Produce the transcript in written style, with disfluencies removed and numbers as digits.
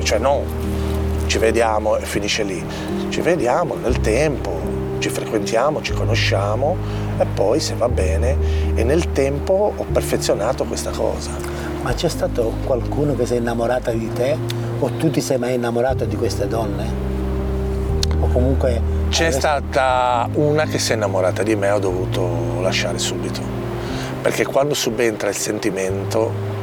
cioè non ci vediamo e finisce lì, ci vediamo nel tempo, ci frequentiamo, ci conosciamo e poi se va bene, e nel tempo ho perfezionato questa cosa. Ma c'è stato qualcuno che si è innamorata di te o tu ti sei mai innamorato di queste donne? O comunque c'è stata una che si è innamorata di me, ho dovuto lasciare subito, perché quando subentra il sentimento